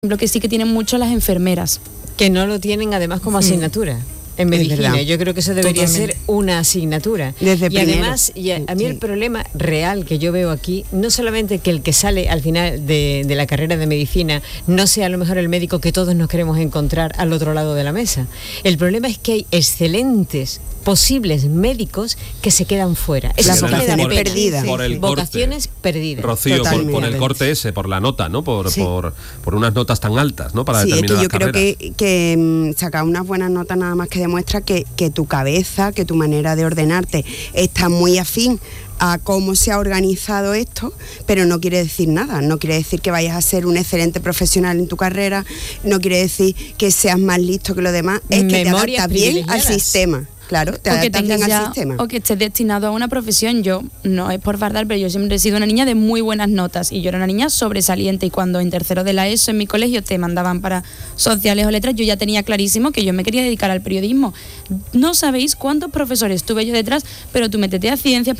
Lo que sí que tienen mucho las enfermeras. Que no lo tienen además como asignatura. En medicina, yo creo que eso debería ser una asignatura. Desde y primero. Además, a mí el problema real que yo veo aquí, no solamente que el que sale al final de la carrera de medicina no sea a lo mejor el médico que todos nos queremos encontrar al otro lado de la mesa. El problema es que hay excelentes posibles médicos que se quedan fuera. Las vocaciones perdidas. Por el vocaciones perdidas. Rocío, por el corte ese, por la nota, ¿no? Por unas notas tan altas, ¿no? Para determinadas carreras. Creo que sacar unas buenas notas nada más que demuestra que tu cabeza, que tu manera de ordenarte está muy afín a cómo se ha organizado esto, pero no quiere decir nada, no quiere decir que vayas a ser un excelente profesional en tu carrera, no quiere decir que seas más listo que los demás, es que te adaptas bien al sistema. Claro, te adaptas bien al sistema. O que estés destinado a una profesión. Yo, no es por fardar, pero yo siempre he sido una niña de muy buenas notas y yo era una niña sobresaliente, y cuando en tercero de la ESO en mi colegio te mandaban para sociales o letras, yo ya tenía clarísimo que yo me quería dedicar al periodismo. No sabéis cuántos profesores tuve yo detrás, pero tú métete a ciencias,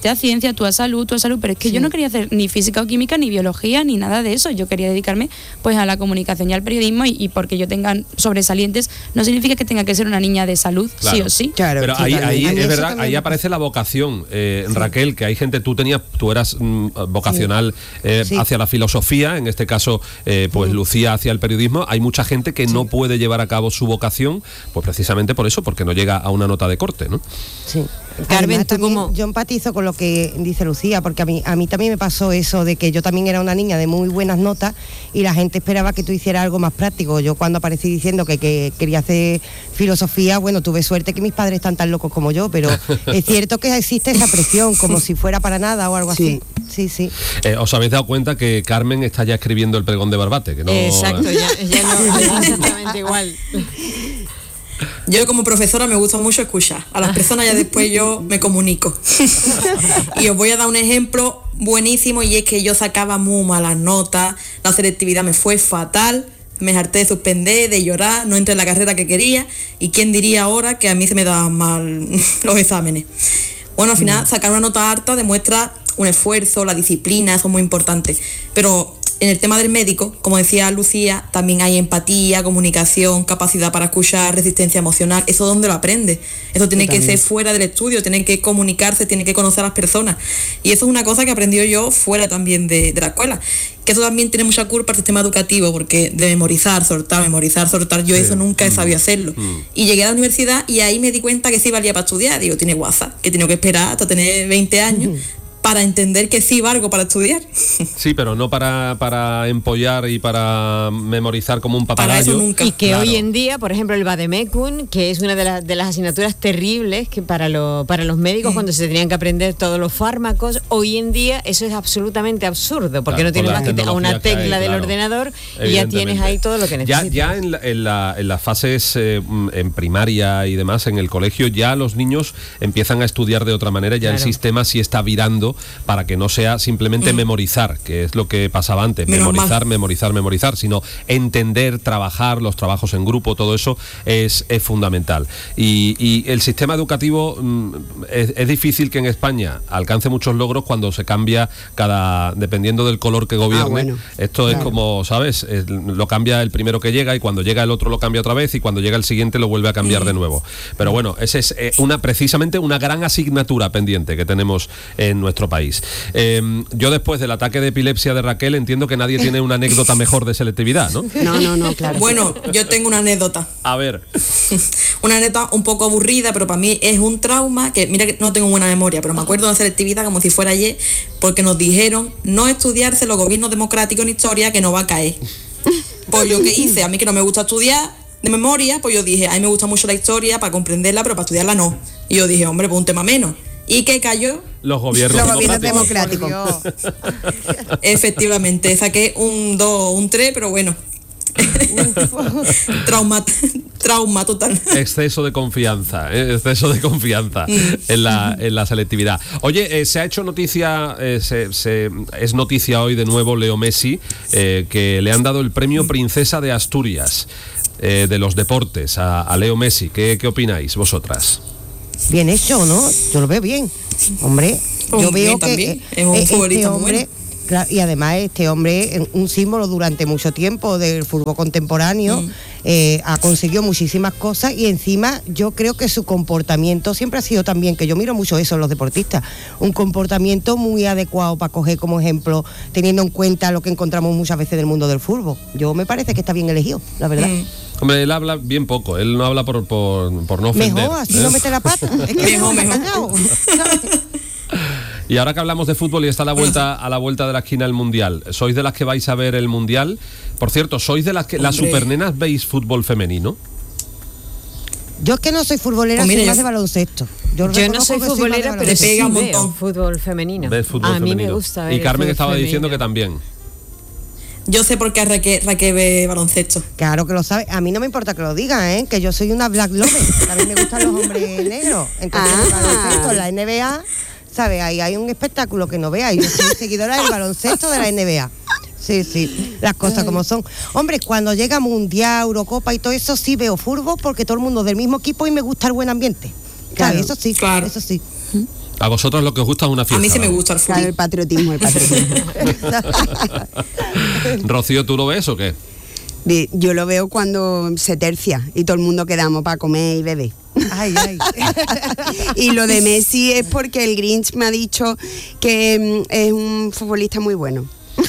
tú a salud, pero es que yo no quería hacer ni física o química, ni biología, ni nada de eso. Yo quería dedicarme pues a la comunicación y al periodismo, y porque yo tenga sobresalientes no significa que tenga que ser una niña de salud, claro, sí o sí. Claro, pero ahí es verdad, ahí aparece la vocación, Raquel, que hay gente, tú eras vocacional hacia la filosofía, en este caso pues Lucía hacia el periodismo. Hay mucha gente que no puede llevar a cabo su vocación, pues precisamente por eso, porque no llega a una nota de corte, ¿no? Sí. Carmen, ¿tú cómo? Yo empatizo con lo que dice Lucía, porque a mí también me pasó eso de que yo también era una niña de muy buenas notas y la gente esperaba que tú hicieras algo más práctico. Yo cuando aparecí diciendo que quería hacer filosofía, bueno, tuve suerte que mis padres están tan locos como yo, pero es cierto que existe esa presión, como si fuera para nada o algo así. Sí. ¿Os habéis dado cuenta que Carmen está ya escribiendo el pregón de Barbate? Que no, exacto, ya no es exactamente igual. Yo como profesora me gusta mucho escuchar a las personas, ya después yo me comunico. Y os voy a dar un ejemplo buenísimo, y es que yo sacaba muy malas notas, la selectividad me fue fatal, me harté de suspender, de llorar, no entré en la carrera que quería, y quién diría ahora que a mí se me daban mal los exámenes. Bueno, al final sacar una nota alta demuestra un esfuerzo, la disciplina, eso es muy importante, pero en el tema del médico, como decía Lucía, también hay empatía, comunicación, capacidad para escuchar, resistencia emocional. ¿Eso dónde lo aprende? Eso tiene que ser fuera del estudio, tiene que comunicarse, tiene que conocer a las personas. Y eso es una cosa que aprendí yo fuera también de la escuela. Que eso también tiene mucha culpa al sistema educativo, porque de memorizar, soltar, yo eso nunca he sabido hacerlo. Y llegué a la universidad y ahí me di cuenta que sí valía para estudiar. Digo, tiene WhatsApp, que tengo que esperar hasta tener 20 años. Para entender que sí valgo para estudiar. Sí, pero no para empollar y para memorizar como un papagayo. Para eso nunca. Y que hoy en día, por ejemplo, el vademecum, que es una de las asignaturas terribles que para los médicos cuando se tenían que aprender todos los fármacos, hoy en día eso es absolutamente absurdo, porque no tienes más que a una tecla del ordenador y ya tienes ahí todo lo que necesitas. Ya en las fases en primaria y demás, en el colegio, ya los niños empiezan a estudiar de otra manera, ya el sistema sí está virando para que no sea simplemente memorizar, que es lo que pasaba antes, memorizar, sino entender, trabajar, los trabajos en grupo, todo eso es fundamental. Y el sistema educativo es difícil que en España alcance muchos logros cuando se cambia dependiendo del color que gobierne. Esto es como, ¿sabes? Lo cambia el primero que llega, y cuando llega el otro lo cambia otra vez, y cuando llega el siguiente lo vuelve a cambiar de nuevo. Pero bueno, esa es precisamente una gran asignatura pendiente que tenemos en nuestro país. Yo, después del ataque de epilepsia de Raquel, entiendo que nadie tiene una anécdota mejor de selectividad, ¿no? No, claro. Bueno, yo tengo una anécdota. A ver. Una anécdota un poco aburrida, pero para mí es un trauma, que mira que no tengo buena memoria, pero me acuerdo de la selectividad como si fuera ayer, porque nos dijeron no estudiarse los gobiernos democráticos en historia, que no va a caer. Pues yo, ¿qué hice? A mí, que no me gusta estudiar de memoria, pues yo dije, a mí me gusta mucho la historia para comprenderla, pero para estudiarla no. Y yo dije, hombre, pues un tema menos. ¿Y qué cayó? Los gobiernos democráticos. Efectivamente, saqué un 2, un 3, pero bueno. Trauma total. Exceso de confianza en la selectividad. Oye, se ha hecho noticia, es noticia hoy de nuevo Leo Messi, que le han dado el premio Princesa de Asturias de los deportes a Leo Messi. ¿Qué opináis vosotras? Bien hecho, ¿no? Yo lo veo bien. Hombre, yo veo que es un futbolista hombre bueno. Claro, y además este hombre es un símbolo durante mucho tiempo del fútbol contemporáneo, ha conseguido muchísimas cosas y encima yo creo que su comportamiento siempre ha sido también, que yo miro mucho eso en los deportistas, un comportamiento muy adecuado para coger como ejemplo, teniendo en cuenta lo que encontramos muchas veces del mundo del fútbol. Yo me parece que está bien elegido, la verdad. Hombre, él habla bien poco, él no habla por no ofender. Mejor, así no mete la pata. Es que Mejor. Y ahora que hablamos de fútbol y está a la vuelta de la esquina el Mundial, ¿sois de las que vais a ver el Mundial? Por cierto, ¿sois de las que las supernenas veis fútbol femenino? Yo es que no soy futbolera, Pues mira, soy más de baloncesto. Yo no soy futbolera, pero Te sí pega un veo montón. fútbol femenino. ¿Ves fútbol a femenino? mí me gusta ver Y Carmen el fútbol estaba diciendo femenino. que también. Yo sé por qué Raquel ve baloncesto. Claro que lo sabe. A mí no me importa que lo digan, que yo soy una black lover. A mí me gustan los hombres negros. Entonces, el baloncesto, la NBA, ¿sabes? Ahí hay un espectáculo que no veáis. Yo soy seguidora del baloncesto de la NBA. Sí, las cosas como son. Hombre, cuando llega Mundial, Eurocopa y todo eso, sí veo fútbol porque todo el mundo es del mismo equipo y me gusta el buen ambiente. Claro, eso sí, claro. eso sí. A vosotros lo que os gusta es una fiesta. A mí sí me ¿no? gusta el fútbol. Claro, el patriotismo. Rocío, ¿tú lo ves o qué? Yo lo veo cuando se tercia y todo el mundo quedamos para comer y beber. Ay. Y lo de Messi es porque el Grinch me ha dicho que es un futbolista muy bueno.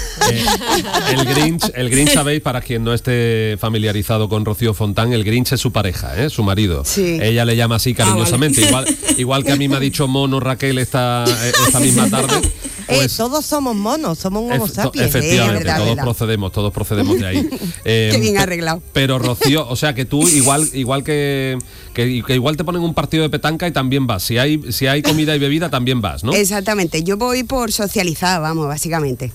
El Grinch, sabéis, para quien no esté familiarizado con Rocío Fontán, el Grinch es su pareja, su marido. Sí. Ella le llama así cariñosamente, igual que a mí me ha dicho mono Raquel esta misma tarde. Pues, todos somos monos, somos un homo sapiens. Efectivamente, verdad, todos procedemos de ahí. Qué bien arreglado. Pero Rocío, o sea que tú igual que igual te ponen un partido de petanca y también vas. Si hay comida y bebida también vas, ¿no? Exactamente, yo voy por socializar, vamos, básicamente.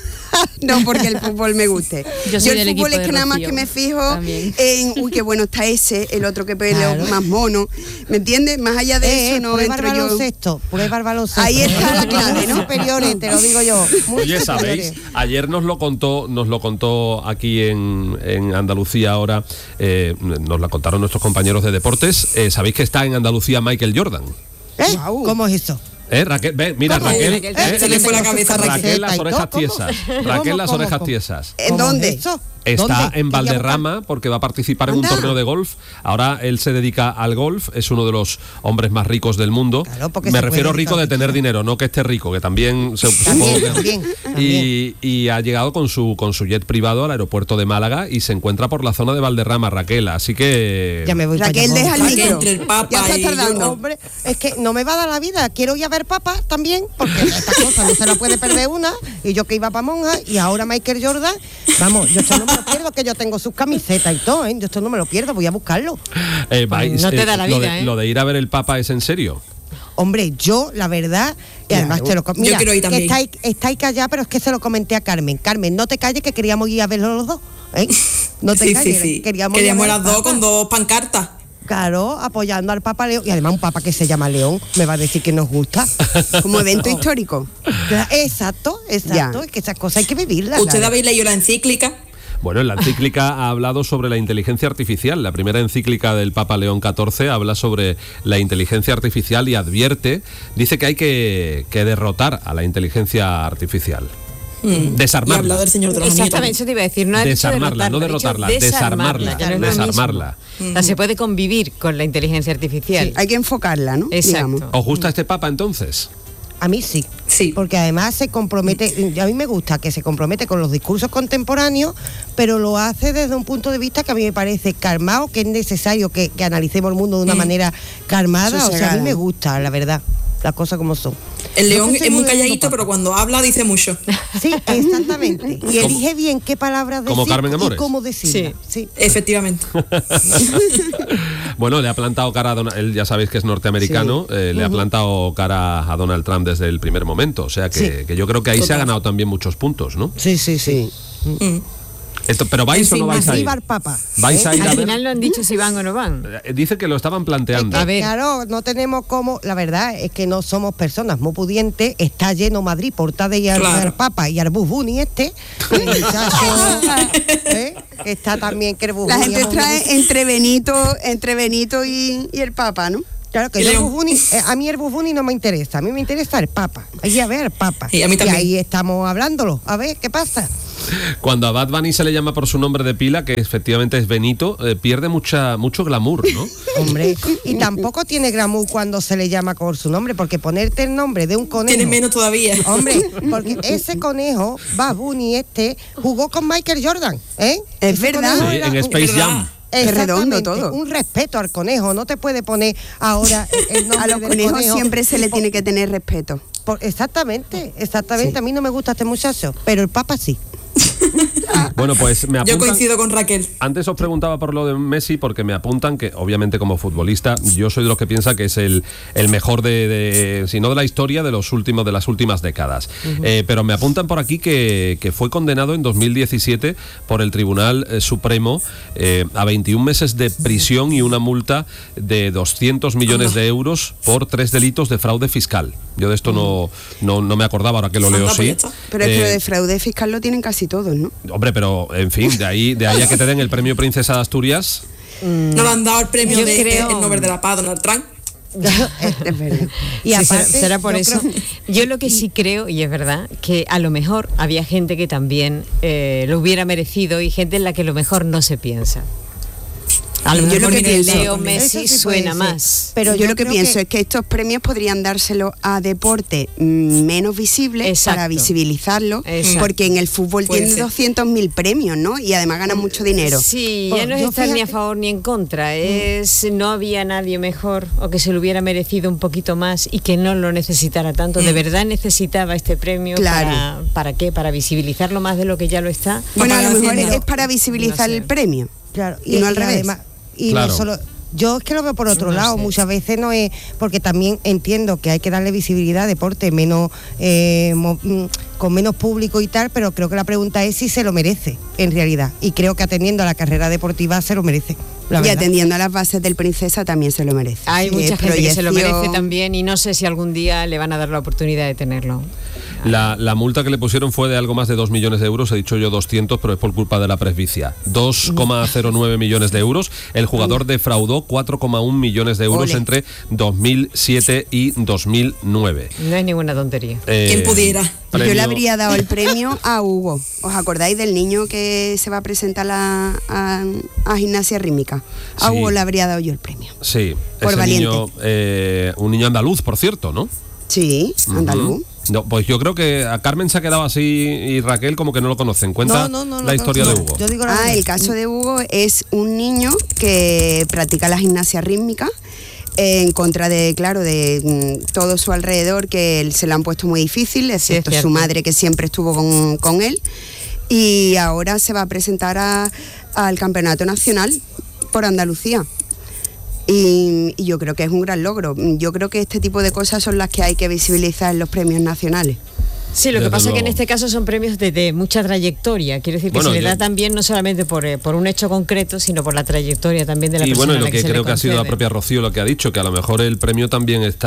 No porque el fútbol me guste. Yo soy del el fútbol equipo es que de nada más Rocío que me fijo también. en, uy, qué bueno está ese, el otro que pelea más mono. ¿Me entiendes? Más allá de eso no prueba entro el yo. baloncesto, prueba el baloncesto. Ahí está la clave, ¿no? Superiores, te lo digo yo. Muy Oye, ¿sabéis? superiores. Ayer nos lo contó aquí en Andalucía ahora, nos la contaron nuestros compañeros de deportes. ¿Sabéis que está en Andalucía Michael Jordan? Guau. ¿Cómo es eso? Raquel, mira, ¿Cómo? Raquel, Se le fue la cabeza a Raquel las ¿Y orejas cómo? tiesas. ¿Cómo? Raquel las ¿Cómo? orejas ¿Cómo? tiesas. ¿En dónde? ¿Es eso? Está ¿Dónde? en Quería Valderrama porque va a participar en un Anda. torneo de golf. Ahora él se dedica al golf, es uno de los hombres más ricos del mundo. Claro, porque Me se refiero puede rico de dedicar. tener dinero, no que esté rico, que también También, supongo que- también. Y ha llegado con su jet privado al aeropuerto de Málaga y se encuentra por la zona de Valderrama, Raquel. Así que Ya me voy para Raquel, allá. deja el Raquel, micro. entre el Papa Ya estás y tardando. Hombre, es que no me va a dar la vida. Quiero ir a ver Papa también, porque esta cosa no se la puede perder una. Y yo que iba para monja, y ahora Michael Jordan. Vamos, yo esto no me lo pierdo, que yo tengo sus camisetas y todo, Yo esto no me lo pierdo, voy a buscarlo. no te da la vida, lo de ir a ver el Papa es en serio. Hombre, yo, la verdad, y además te lo Yo quiero ir también. que estáis callados, pero es que se lo comenté a Carmen. Carmen, no te calles, que queríamos ir a verlo los dos. No te calles, Sí. queríamos ir a ver las al dos Papa. con dos pancartas. Claro, apoyando al Papa León. Y además un Papa que se llama León, me va a decir que nos gusta. Como evento histórico. Exacto. Ya. Es que esas cosas hay que vivirlas. ¿Usted claro. habéis leído la encíclica? Bueno, en la encíclica ha hablado sobre la inteligencia artificial. La primera encíclica del Papa León XIV habla sobre la inteligencia artificial y dice que hay que derrotar a la inteligencia artificial. Y habla Desarmarla. del Señor de los Anillos. Exactamente, eso te iba a decir. No ha dicho Desarmarla, no derrotarla, ha dicho derrotarla, que no es lo desarmarla. mismo. O sea, se puede convivir con la inteligencia artificial. Hay que enfocarla, ¿no? Exacto. Digamos. ¿Os gusta este Papa entonces? A mí sí. Sí. Porque además se compromete, a mí me gusta que se compromete con los discursos contemporáneos, pero lo hace desde un punto de vista que a mí me parece calmado, que es necesario que analicemos el mundo de una manera calmada. O sea, a Sosegada. mí me gusta, la verdad, las cosas como son. El león No sé es muy muy bien calladito, cómo pero cuando habla dice mucho. Sí, exactamente. Y elige bien qué palabras decir Como Carmen Amores. y cómo decirlas. Sí. Efectivamente. Bueno, le ha plantado cara a Donald, él ya sabéis que es norteamericano, le ha plantado cara a Donald Trump desde el primer momento, o sea que yo creo que ahí se ha ganado también muchos puntos, ¿no? Sí. Pero ¿vais o no vais a ir? Arriba al Papa. ¿Vais a ir a Al ver? final no han dicho si van o no van. Dice que lo estaban planteando. A ver. Claro, no tenemos como, la verdad es que no somos personas muy pudientes, está lleno Madrid, portada y al Papa y al Bus Bunny el muchacho, que está también que el Bus La Bunny gente es un- trae entre Benito y el Papa, ¿no? Claro que yo a mí el Bugs Bunny no me interesa, a mí me interesa el Papa. Hay a ver el Papa. Y a mí también. Y ahí estamos hablándolo, a ver qué pasa. Cuando a Bad Bunny se le llama por su nombre de pila, que efectivamente es Benito, pierde mucho glamour, ¿no? Hombre, y tampoco tiene glamour cuando se le llama por su nombre, porque ponerte el nombre de un conejo... Tiene menos todavía. Hombre, porque ese conejo, Bad Bunny jugó con Michael Jordan, ¿eh? Es verdad. Sí, en Space Jam. Es redondo todo. Un respeto al conejo, no te puede poner ahora el nombre a los del conejos conejo. siempre se le tiene que tener respeto. Exactamente. Sí. A mí no me gusta este muchacho, pero el Papa sí. Bueno, pues me apuntan... Yo coincido con Raquel. Antes os preguntaba por lo de Messi porque me apuntan que, obviamente, como futbolista, yo soy de los que piensa que es el mejor si no de la historia, de las últimas décadas. Pero me apuntan por aquí que fue condenado en 2017 por el Tribunal Supremo a 21 meses de prisión y una multa de 200 millones de euros por 3 delitos de fraude fiscal. Yo de esto no me acordaba, ahora que lo leo sí. Pero es que lo de fraude fiscal lo tienen casi todos, ¿no? Hombre, pero en fin, de ahí a que te den el premio Princesa de Asturias. No le han dado el premio el Nobel de la Paz, Donald Trump. Es verdad. Y aparte, será por eso. Yo lo que sí creo, y es verdad, que a lo mejor había gente que también lo hubiera merecido y gente en la que a lo mejor no se piensa. Yo lo que pienso, Leo Messi sí suena más. Pero yo lo que pienso es que estos premios podrían dárselo a deporte menos visibles para visibilizarlo, porque en el fútbol tiene 200.000 premios, ¿no? Y además ganan mucho dinero. Sí, ya no es estar ni a favor ni en contra, no había nadie mejor o que se lo hubiera merecido un poquito más y que no lo necesitara tanto. De verdad necesitaba este premio. Claro. ¿Para qué? Para visibilizarlo más de lo que ya lo está. Bueno, a lo mejor es para visibilizar el premio. Claro, y no al revés. Además, y claro. No solo, yo es que lo veo por otro lado, muchas veces no es, porque también entiendo que hay que darle visibilidad a deporte menos con menos público y tal, pero creo que la pregunta es si se lo merece en realidad, y creo que atendiendo a la carrera deportiva se lo merece. Y atendiendo a las bases del Princesa también se lo merece. Hay mucha gente que se lo merece también y no sé si algún día le van a dar la oportunidad de tenerlo. La multa que le pusieron fue de algo más de 2 millones de euros, he dicho yo 200, pero es por culpa de la presbicia. 2,09 millones de euros. El jugador defraudó 4,1 millones de euros entre 2007 y 2009. No es ninguna tontería. ¿Quién pudiera? Yo le habría dado el premio a Hugo. ¿Os acordáis del niño que se va a presentar a gimnasia rítmica? A Hugo le habría dado yo el premio. Sí, por ese valiente. Niño, un niño andaluz, por cierto, ¿no? Sí, andaluz. No, pues yo creo que a Carmen se ha quedado así y Raquel como que no lo conocen. Cuenta la historia de Hugo. El caso de Hugo es un niño que practica la gimnasia rítmica en contra de, claro, de todo su alrededor, que se lo han puesto muy difícil, excepto su madre, que siempre estuvo con él. Y ahora se va a presentar al campeonato nacional por Andalucía. Y yo creo que es un gran logro. Yo creo que este tipo de cosas son las que hay que visibilizar en los premios nacionales. Sí, lo que pasa es que en este caso son premios de mucha trayectoria. Quiero decir que se le da también no solamente por un hecho concreto, sino por la trayectoria también de la persona. Y bueno, lo que creo que ha sido la propia Rocío lo que ha dicho, que a lo mejor el premio también es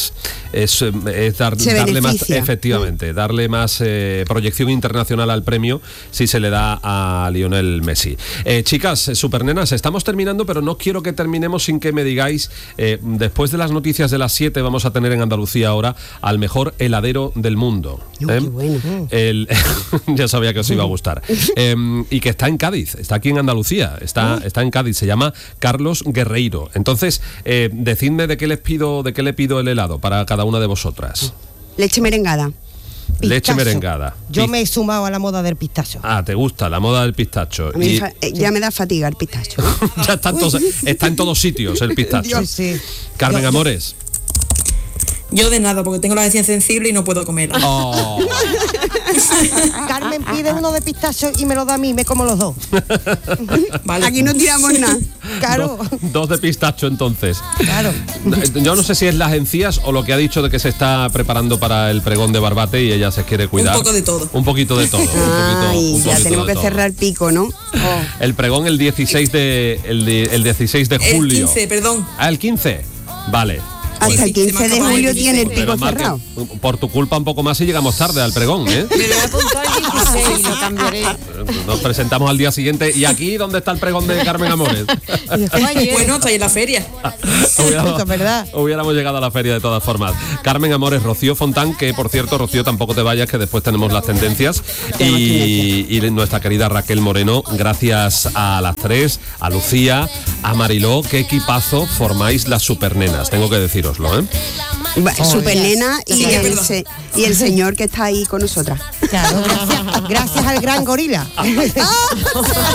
darle más, efectivamente, darle más proyección internacional al premio si se le da a Lionel Messi. Chicas, supernenas, estamos terminando, pero no quiero que terminemos sin que me digáis, después de las noticias de las 7 vamos a tener en Andalucía ahora al mejor heladero del mundo. Qué bueno. Ya sabía que os iba a gustar. Y que está en Cádiz, está aquí en Andalucía, está en Cádiz, se llama Carlos Guerreiro. Entonces, decidme de qué le pido el helado para cada una de vosotras. Leche merengada. Pistacho. Leche merengada. Yo me he sumado a la moda del pistacho. Ah, te gusta la moda del pistacho. A mí ya me da fatiga el pistacho. Ya está en todos sitios el pistacho. Sí. Carmen Amores. Yo de nada, porque tengo la encía sensible y no puedo comer. Oh. Carmen pide uno de pistacho y me lo da a mí, me como los dos. Vale. Aquí no tiramos nada. Claro. Dos de pistacho entonces. Claro. Yo no sé si es las encías o lo que ha dicho de que se está preparando para el pregón de Barbate y ella se quiere cuidar. Un poco de todo. Un poquito de todo. Ya tenemos que cerrar pico, ¿no? El pregón el 16 de julio. El 15, perdón. Ah, el 15. Vale. Hasta el 15 de julio tiene el pico Menos mal cerrado. que, por tu culpa un poco más y llegamos tarde al pregón, ¿eh? Me lo he apuntado al 16 y lo cambiaré. Nos presentamos al día siguiente. ¿Y aquí dónde está el pregón de Carmen Amores? Bueno, está ahí en la feria. Eso es verdad. Hubiéramos llegado a la feria de todas formas. Carmen Amores, Rocío Fontán, que por cierto, Rocío, tampoco te vayas, que después tenemos las tendencias. Y nuestra querida Raquel Moreno, gracias a las tres, a Lucía, a Mariló, qué equipazo formáis las supernenas, tengo que decíroslo, ¿eh? Supernena y, Sí, es verdad. y el señor que está ahí con nosotras. Claro, gracias al gran gorila.